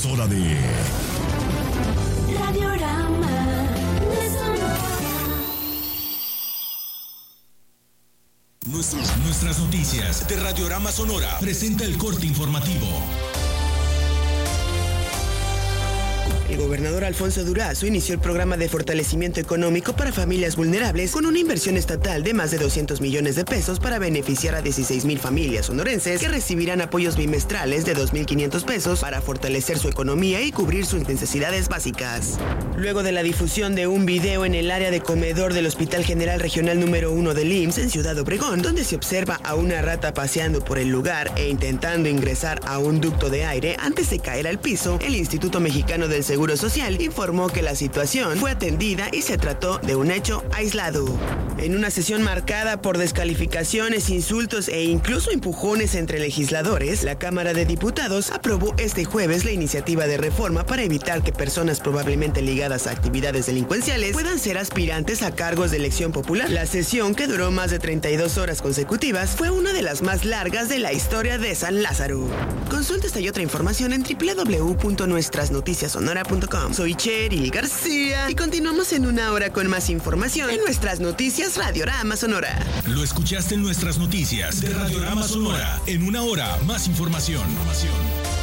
Es hora de Radiorama de Sonora. Nuestras noticias de Radiorama Sonora presenta el corte informativo. El gobernador Alfonso Durazo inició el programa de fortalecimiento económico para familias vulnerables con una inversión estatal de más de 200 millones de pesos para beneficiar a 16,000 familias sonorenses que recibirán apoyos bimestrales de 2,500 pesos para fortalecer su economía y cubrir sus necesidades básicas. Luego de la difusión de un video en el área de comedor del Hospital General Regional número 1 del IMSS en Ciudad Obregón, donde se observa a una rata paseando por el lugar e intentando ingresar a un ducto de aire antes de caer al piso, el Instituto Mexicano del Seguro Social informó que la situación fue atendida y se trató de un hecho aislado. En una sesión marcada por descalificaciones, insultos e incluso empujones entre legisladores, la Cámara de Diputados aprobó este jueves la iniciativa de reforma para evitar que personas probablemente ligadas a actividades delincuenciales puedan ser aspirantes a cargos de elección popular. La sesión, que duró más de 32 horas consecutivas, fue una de las más largas de la historia de San Lázaro. Consulta esta y otra información en www.nuestrasnoticiasonora.com. Soy Cheryl García y continuamos en una hora con más información en Nuestras Noticias Radiorama Sonora. Lo escuchaste en Nuestras Noticias de Radiorama Sonora. En una hora, más información.